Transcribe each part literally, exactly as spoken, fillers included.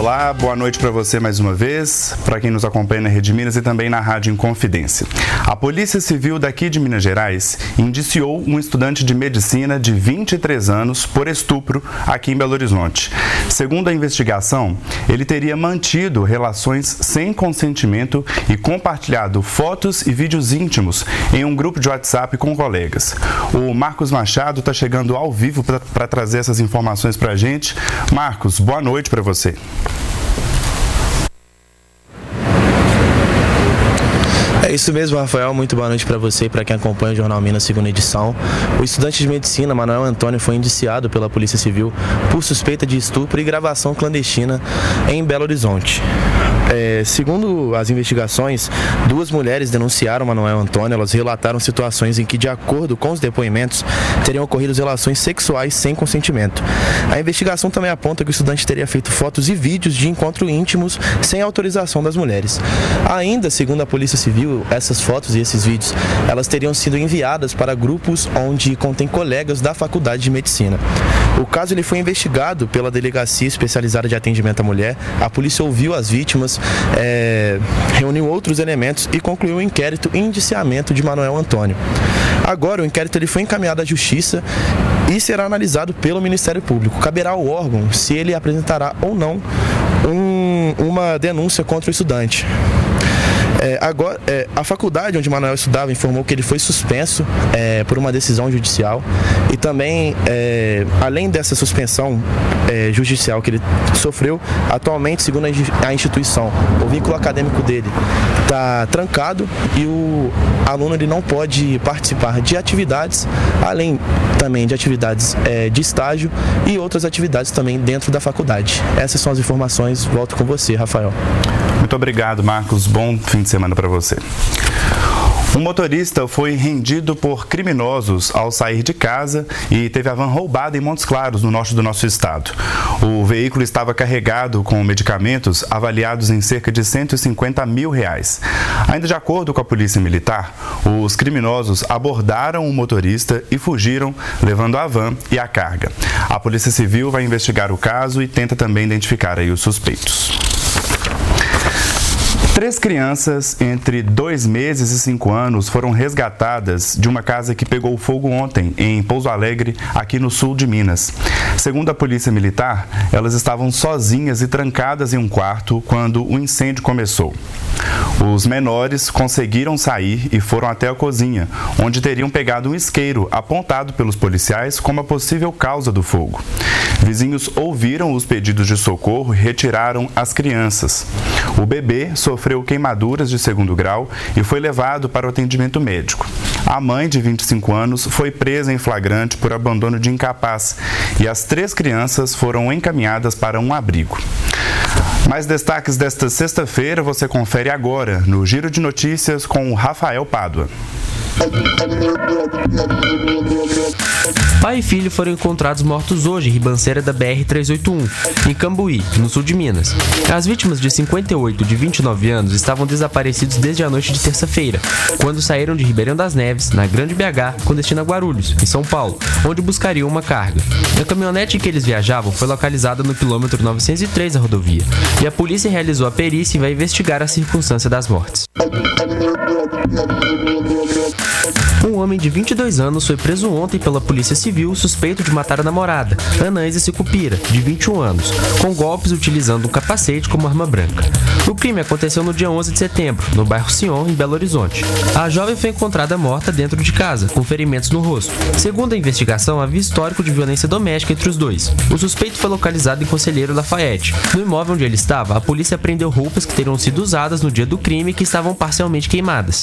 Olá, boa noite para você mais uma vez, para quem nos acompanha na Rede Minas e também na Rádio Inconfidência. A Polícia Civil daqui de Minas Gerais indiciou um estudante de medicina de vinte e três anos por estupro aqui em Belo Horizonte. Segundo a investigação, ele teria mantido relações sem consentimento e compartilhado fotos e vídeos íntimos em um grupo de WhatsApp com colegas. O Marcos Machado está chegando ao vivo para trazer essas informações para a gente. Marcos, boa noite para você. É isso mesmo, Rafael. Muito boa noite para você e para quem acompanha o Jornal Minas, segunda edição. O estudante de medicina, Manuel Antônio, foi indiciado pela Polícia Civil por suspeita de estupro e gravação clandestina em Belo Horizonte. É, segundo as investigações, duas mulheres denunciaram Manuel Antônio. Elas relataram situações em que, de acordo com os depoimentos, teriam ocorrido relações sexuais sem consentimento. A investigação também aponta que o estudante teria feito fotos e vídeos de encontro íntimos sem autorização das mulheres. Ainda, segundo a Polícia Civil, essas fotos e esses vídeos, elas teriam sido enviadas para grupos onde contém colegas da Faculdade de Medicina. O caso ele foi investigado pela Delegacia Especializada de Atendimento à Mulher. A polícia ouviu as vítimas, é, reuniu outros elementos e concluiu o inquérito e indiciamento de Manuel Antônio. Agora, o inquérito ele foi encaminhado à Justiça e será analisado pelo Ministério Público. Caberá ao órgão se ele apresentará ou não um, uma denúncia contra o estudante. É, agora, é, a faculdade onde Manuel estudava informou que ele foi suspenso é, por uma decisão judicial e também, é, além dessa suspensão é, judicial que ele sofreu, atualmente, segundo a instituição, o vínculo acadêmico dele está trancado e o aluno ele não pode participar de atividades, além também de atividades é, de estágio e outras atividades também dentro da faculdade. Essas são as informações. Volto com você, Rafael. Muito obrigado, Marcos. Bom fim de semana para você. Um motorista foi rendido por criminosos ao sair de casa e teve a van roubada em Montes Claros, no norte do nosso estado. O veículo estava carregado com medicamentos avaliados em cerca de cento e cinquenta mil reais. Ainda de acordo com a Polícia Militar, os criminosos abordaram o motorista e fugiram, levando a van e a carga. A Polícia Civil vai investigar o caso e tenta também identificar aí os suspeitos. Três crianças entre dois meses e cinco anos foram resgatadas de uma casa que pegou fogo ontem em Pouso Alegre, aqui no sul de Minas. Segundo a Polícia Militar, elas estavam sozinhas e trancadas em um quarto quando o incêndio começou. Os menores conseguiram sair e foram até a cozinha, onde teriam pegado um isqueiro apontado pelos policiais como a possível causa do fogo. Vizinhos ouviram os pedidos de socorro e retiraram as crianças. O bebê sofreu queimaduras de segundo grau e foi levado para o atendimento médico. A mãe, de vinte e cinco anos, foi presa em flagrante por abandono de incapaz e as três crianças foram encaminhadas para um abrigo. Mais destaques desta sexta-feira você confere agora no Giro de Notícias com o Rafael Pádua. Pai e filho foram encontrados mortos hoje em ribanceira da B R trezentos e oitenta e um, em Cambuí, no sul de Minas. As vítimas de cinquenta e oito e de vinte e nove anos estavam desaparecidos desde a noite de terça-feira, quando saíram de Ribeirão das Neves, na Grande B H, com destino a Guarulhos, em São Paulo, onde buscariam uma carga. A caminhonete em que eles viajavam foi localizada no quilômetro novecentos e três da rodovia, e a polícia realizou a perícia e vai investigar a circunstância das mortes. Um homem de vinte e dois anos foi preso ontem pela Polícia Civil suspeito de matar a namorada, Anaísa Sicupira, de vinte e um anos, com golpes utilizando um capacete como arma branca. O crime aconteceu no dia onze de setembro, no bairro Sion, em Belo Horizonte. A jovem foi encontrada morta dentro de casa, com ferimentos no rosto. Segundo a investigação, havia histórico de violência doméstica entre os dois. O suspeito foi localizado em Conselheiro Lafayette. No imóvel onde ele estava, a polícia apreendeu roupas que teriam sido usadas no dia do crime e que estavam parcialmente queimadas.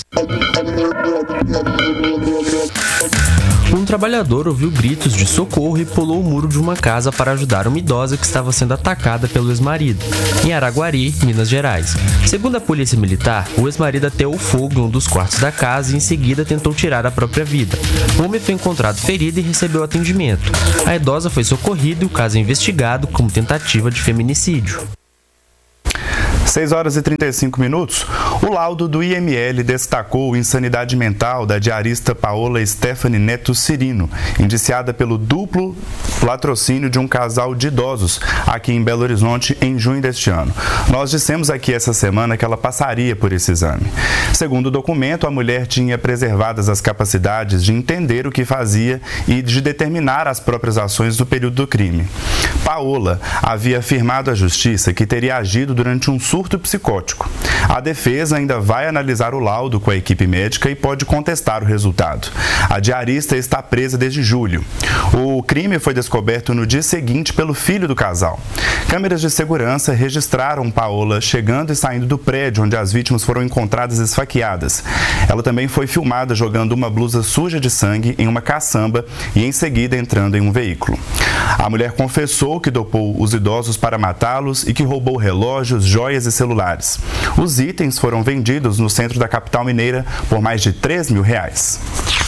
Um trabalhador ouviu gritos de socorro e pulou o muro de uma casa para ajudar uma idosa que estava sendo atacada pelo ex-marido, em Araguari, Minas Gerais. Segundo a Polícia Militar, o ex-marido ateou fogo em um dos quartos da casa e em seguida tentou tirar a própria vida. O homem foi encontrado ferido e recebeu atendimento. A idosa foi socorrida e o caso é investigado como tentativa de feminicídio. seis horas e trinta e cinco minutos. O laudo do I M L destacou insanidade mental da diarista Paola Stephanie Neto Cirino, indiciada pelo duplo latrocínio de um casal de idosos aqui em Belo Horizonte em junho deste ano. Nós dissemos aqui essa semana que ela passaria por esse exame. Segundo o documento, a mulher tinha preservadas as capacidades de entender o que fazia e de determinar as próprias ações no período do crime. Paola havia afirmado à justiça que teria agido durante um surto psicótico. A defesa ainda vai analisar o laudo com a equipe médica e pode contestar o resultado. A diarista está presa desde julho. O crime foi descoberto no dia seguinte pelo filho do casal. Câmeras de segurança registraram Paola chegando e saindo do prédio onde as vítimas foram encontradas esfaqueadas. Ela também foi filmada jogando uma blusa suja de sangue em uma caçamba e em seguida entrando em um veículo. A mulher confessou que dopou os idosos para matá-los e que roubou relógios, joias e celulares. Os itens foram vendidos no centro da capital mineira por mais de três mil reais.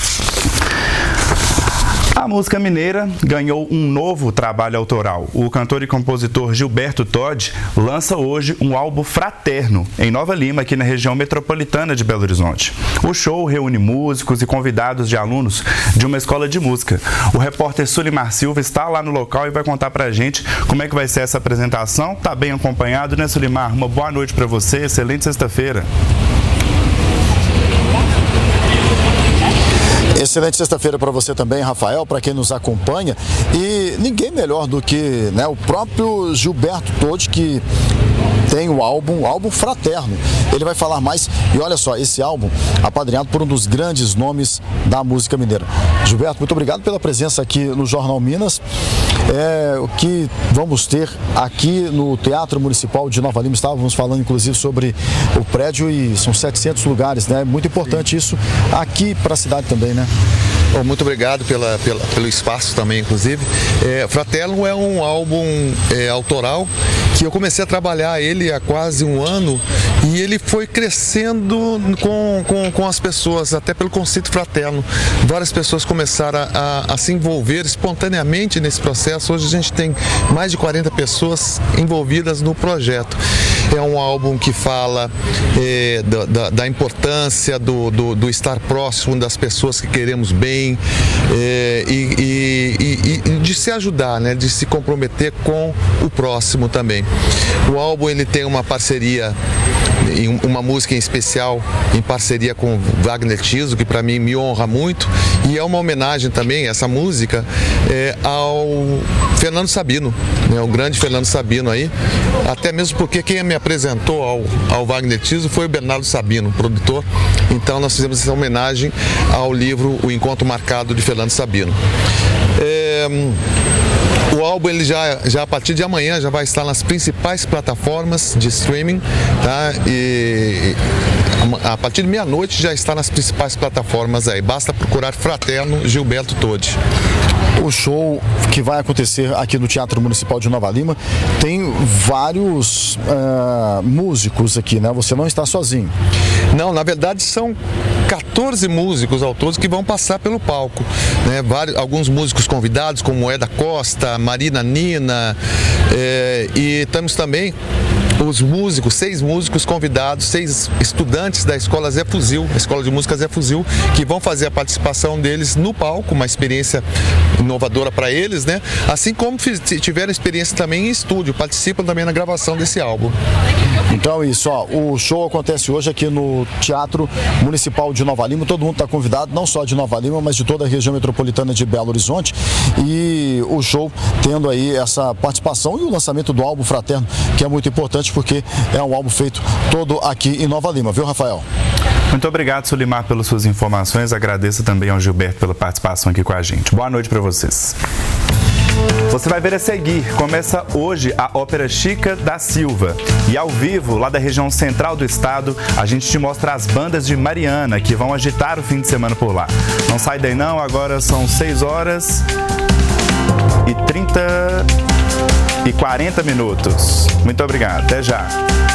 A música mineira ganhou um novo trabalho autoral. O cantor e compositor Gilberto Toddi lança hoje um álbum fraterno em Nova Lima, aqui na região metropolitana de Belo Horizonte. O show reúne músicos e convidados de alunos de uma escola de música. O repórter Sulimar Silva está lá no local e vai contar pra gente como é que vai ser essa apresentação. Tá bem acompanhado, né, Sulimar? Uma boa noite para você, excelente sexta-feira. Excelente sexta-feira para você também, Rafael, para quem nos acompanha. E ninguém melhor do que, né, o próprio Gilberto Toddi, que tem o álbum, o álbum Fraterno. Ele vai falar mais. E olha só, esse álbum apadrinhado por um dos grandes nomes da música mineira. Gilberto, muito obrigado pela presença aqui no Jornal Minas. É, o que vamos ter aqui no Teatro Municipal de Nova Lima. Estávamos falando inclusive sobre o prédio e são setecentos lugares, né? Muito importante Sim. isso aqui para a cidade também, né? Bom, muito obrigado pela, pela, pelo espaço também, inclusive. É, Fraterno é um álbum é, autoral que eu comecei a trabalhar ele há quase um ano e ele foi crescendo com, com, com as pessoas, até pelo conceito fraterno. Várias pessoas começaram a, a, a se envolver espontaneamente nesse processo. Hoje a gente tem mais de quarenta pessoas envolvidas no projeto. É um álbum que fala é, da, da, da importância do, do, do estar próximo das pessoas que queremos bem é, e, e, e, e de se ajudar, né, de se comprometer com o próximo também. O álbum ele tem uma parceria, uma música em especial em parceria com Wagner Tiso, que para mim me honra muito, e é uma homenagem também, essa música, é, ao Fernando Sabino, né, o grande Fernando Sabino aí, até mesmo porque quem me apresentou ao, ao Wagner Tiso foi o Bernardo Sabino, produtor. Então nós fizemos essa homenagem ao livro O Encontro Marcado de Fernando Sabino. É, o álbum ele já, já a partir de amanhã já vai estar nas principais plataformas de streaming, tá? E a partir de meia-noite já está nas principais plataformas aí. Basta procurar Fraterno Gilberto Toddi. O show que vai acontecer aqui no Teatro Municipal de Nova Lima tem vários uh, músicos aqui, né? Você não está sozinho. Não, na verdade são quatorze músicos ao todo que vão passar pelo palco, né? Vários, alguns músicos convidados, como Eda Costa, Marina Nina, é, e temos também os músicos, seis músicos convidados, seis estudantes da Escola Zé Fuzil, a Escola de Música Zé Fuzil, que vão fazer a participação deles no palco, uma experiência inovadora para eles, né? Assim como tiveram experiência também em estúdio, participam também na gravação desse álbum. Então é isso, ó, o show acontece hoje aqui no Teatro Municipal de Nova Lima. Todo mundo está convidado, não só de Nova Lima, mas de toda a região metropolitana de Belo Horizonte. E o show tendo aí essa participação e o lançamento do álbum Fraterno, que é muito importante porque é um álbum feito todo aqui em Nova Lima, viu, Rafael? Muito obrigado, Sulimar, pelas suas informações. Agradeço também ao Gilberto pela participação aqui com a gente. Boa noite para vocês. Você vai ver a seguir. Começa hoje a Ópera Chica da Silva. E ao vivo, lá da região central do estado, a gente te mostra as bandas de Mariana, que vão agitar o fim de semana por lá. Não sai daí não, agora são seis horas e trinta e quarenta minutos. Muito obrigado, até já.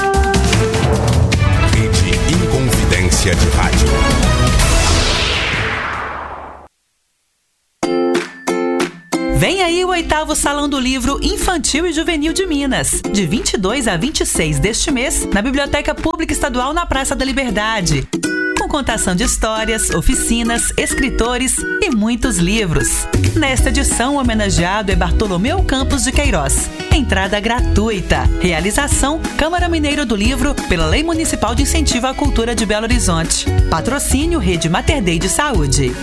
Rede Inconfidência de Rádio. Vem aí o oitavo Salão do Livro Infantil e Juvenil de Minas, de vinte e dois a vinte e seis deste mês, na Biblioteca Pública Estadual na Praça da Liberdade. Com contação de histórias, oficinas, escritores e muitos livros. Nesta edição, o homenageado é Bartolomeu Campos de Queiroz. Entrada gratuita. Realização Câmara Mineira do Livro pela Lei Municipal de Incentivo à Cultura de Belo Horizonte. Patrocínio Rede Mater Dei de Saúde.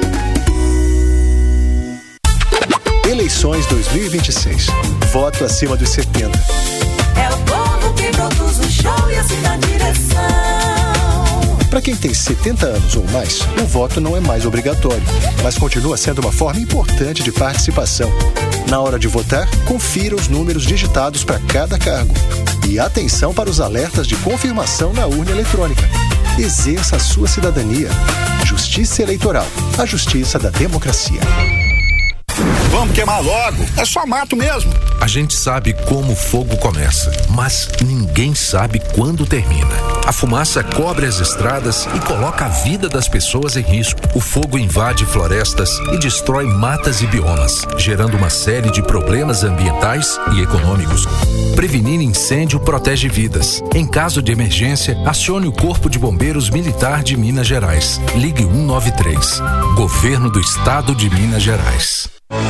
Eleições dois mil e vinte e seis. Voto acima dos setenta. É o povo que produz o show e assim na direção. Para quem tem setenta anos ou mais, o voto não é mais obrigatório, mas continua sendo uma forma importante de participação. Na hora de votar, confira os números digitados para cada cargo. E atenção para os alertas de confirmação na urna eletrônica. Exerça a sua cidadania. Justiça Eleitoral, a justiça da democracia. Vamos queimar logo, é só mato mesmo. A gente sabe como o fogo começa, mas ninguém sabe quando termina. A fumaça cobre as estradas e coloca a vida das pessoas em risco. O fogo invade florestas e destrói matas e biomas, gerando uma série de problemas ambientais e econômicos. Prevenir incêndio protege vidas. Em caso de emergência, acione o Corpo de Bombeiros Militar de Minas Gerais. Ligue um nove três. Governo do Estado de Minas Gerais.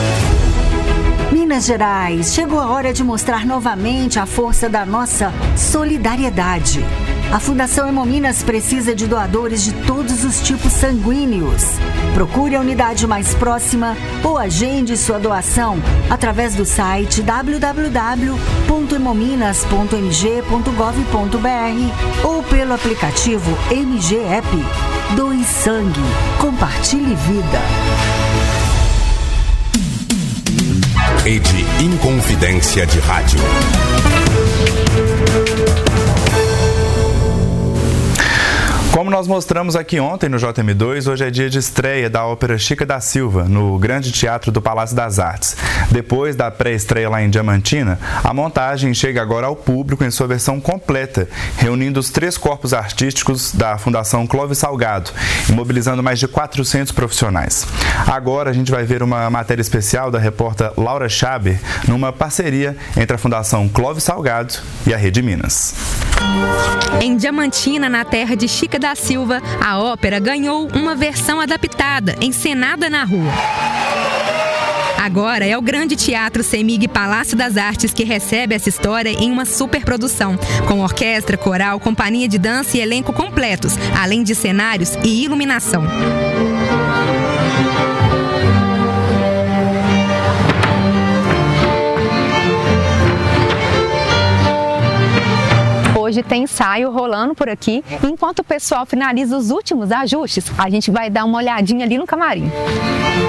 Minas Gerais, chegou a hora de mostrar novamente a força da nossa solidariedade. A Fundação Hemominas precisa de doadores de todos os tipos sanguíneos. Procure a unidade mais próxima ou agende sua doação através do site w w w ponto hemominas ponto m g ponto gov ponto b r ou pelo aplicativo M G App. Doe sangue, compartilhe vida. Rede Inconfidência de Rádio. Como nós mostramos aqui ontem no J M dois, hoje é dia de estreia da ópera Chica da Silva, no Grande Teatro do Palácio das Artes. Depois da pré-estreia lá em Diamantina, a montagem chega agora ao público em sua versão completa, reunindo os três corpos artísticos da Fundação Clóvis Salgado e mobilizando mais de quatrocentos profissionais. Agora a gente vai ver uma matéria especial da repórter Laura Schaber, numa parceria entre a Fundação Clóvis Salgado e a Rede Minas. Em Diamantina, na terra de Chica da Silva, a ópera ganhou uma versão adaptada, encenada na rua. Agora é o Grande Teatro Semig Palácio das Artes que recebe essa história em uma superprodução, com orquestra, coral, companhia de dança e elenco completos, além de cenários e iluminação. Hoje tem ensaio rolando por aqui. Enquanto o pessoal finaliza os últimos ajustes, a gente vai dar uma olhadinha ali no camarim.